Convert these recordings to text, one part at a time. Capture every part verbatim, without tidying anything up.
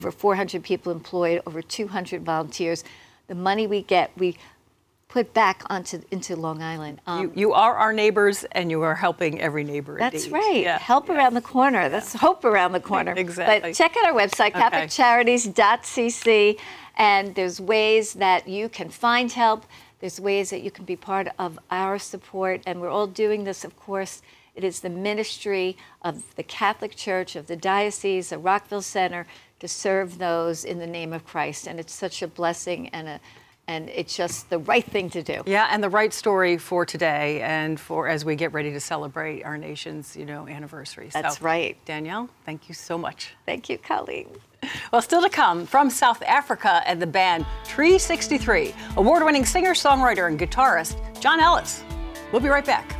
over four hundred people employed, over two hundred volunteers. The money we get, we put back onto into Long Island. Um, you, you are our neighbors, and you are helping every neighbor. That's indeed. right. Yeah. Help yeah. around the corner. That's yeah. hope around the corner. Exactly. But check out our website, okay. catholic charities dot c c, and there's ways that you can find help. There's ways that you can be part of our support, and we're all doing this, of course. It is the ministry of the Catholic Church, of the diocese, the Rockville Center, to serve those in the name of Christ. And it's such a blessing and a And it's just the right thing to do. Yeah, and the right story for today and for as we get ready to celebrate our nation's, you know, anniversary. That's so, right. Danielle, thank you so much. Thank you, Colleen. Well, still to come, from South Africa and the band Tree sixty-three, award-winning singer, songwriter, and guitarist John Ellis. We'll be right back.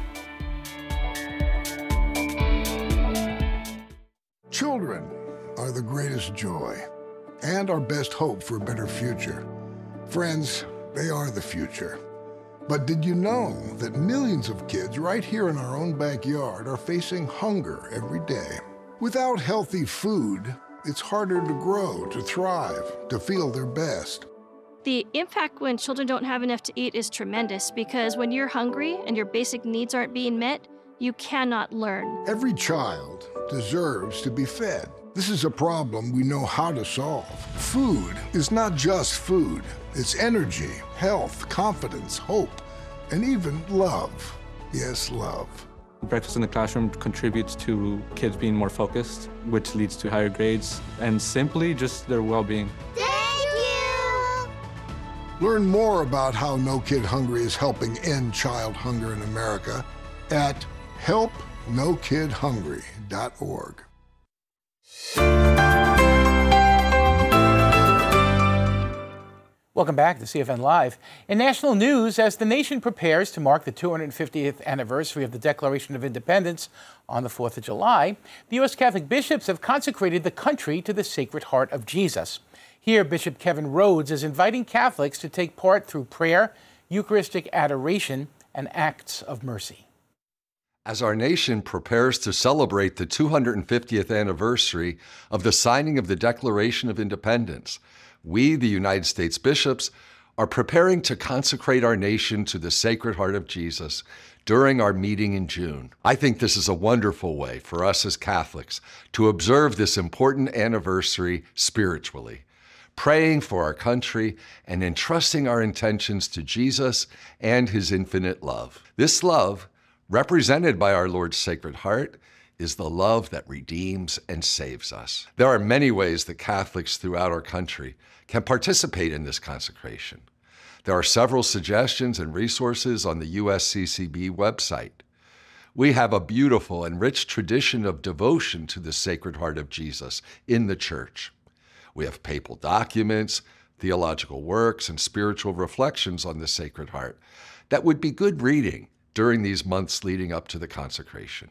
Children are the greatest joy and our best hope for a better future. Friends, they are the future. But did you know that millions of kids right here in our own backyard are facing hunger every day? Without healthy food, it's harder to grow, to thrive, to feel their best. The impact when children don't have enough to eat is tremendous, because when you're hungry and your basic needs aren't being met, you cannot learn. Every child deserves to be fed. This is a problem we know how to solve. Food is not just food. It's energy, health, confidence, hope, and even love. Yes, love. Breakfast in the classroom contributes to kids being more focused, which leads to higher grades, and simply just their well-being. Thank you! Learn more about how No Kid Hungry is helping end child hunger in America at help no kid hungry dot org. Welcome back to C F N Live. In national news, as the nation prepares to mark the two hundred fiftieth anniversary of the Declaration of Independence on the fourth of July, the U S Catholic bishops have consecrated the country to the Sacred Heart of Jesus. Here, Bishop Kevin Rhodes is inviting Catholics to take part through prayer, Eucharistic adoration, and acts of mercy. As our nation prepares to celebrate the two hundred fiftieth anniversary of the signing of the Declaration of Independence, we, the United States bishops, are preparing to consecrate our nation to the Sacred Heart of Jesus during our meeting in June. I think this is a wonderful way for us as Catholics to observe this important anniversary spiritually, praying for our country and entrusting our intentions to Jesus and his infinite love. This love, represented by our Lord's Sacred Heart, is the love that redeems and saves us. There are many ways that Catholics throughout our country can participate in this consecration. There are several suggestions and resources on the U S C C B website. We have a beautiful and rich tradition of devotion to the Sacred Heart of Jesus in the Church. We have papal documents, theological works, and spiritual reflections on the Sacred Heart that would be good reading during these months leading up to the consecration.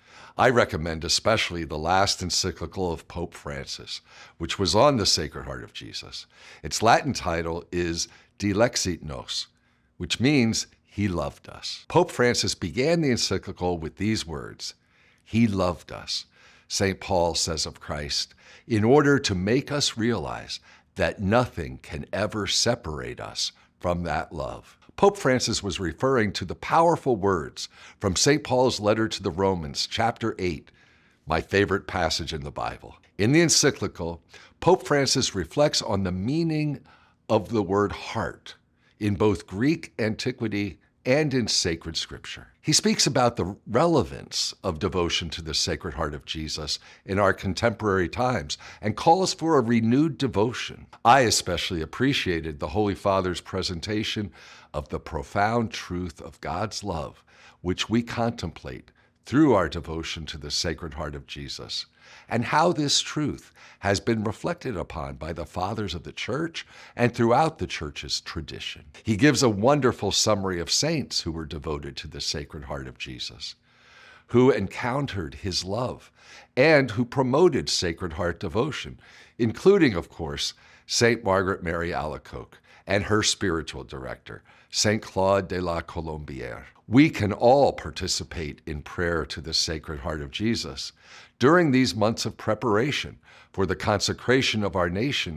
I recommend especially the last encyclical of Pope Francis, which was on the Sacred Heart of Jesus. Its Latin title is Dilexit Nos, which means He loved us. Pope Francis began the encyclical with these words: He loved us, Saint Paul says of Christ, in order to make us realize that nothing can ever separate us from that love. Pope Francis was referring to the powerful words from Saint Paul's letter to the Romans, chapter eight, my favorite passage in the Bible. In the encyclical, Pope Francis reflects on the meaning of the word heart in both Greek antiquity and in sacred scripture. He speaks about the relevance of devotion to the Sacred Heart of Jesus in our contemporary times and calls for a renewed devotion. I especially appreciated the Holy Father's presentation of the profound truth of God's love, which we contemplate through our devotion to the Sacred Heart of Jesus, and how this truth has been reflected upon by the fathers of the Church and throughout the Church's tradition. He gives a wonderful summary of saints who were devoted to the Sacred Heart of Jesus, who encountered his love, and who promoted Sacred Heart devotion including, of course, Saint Margaret Mary Alacoque and her spiritual director, Saint Claude de la Colombière. We can all participate in prayer to the Sacred Heart of Jesus during these months of preparation for the consecration of our nation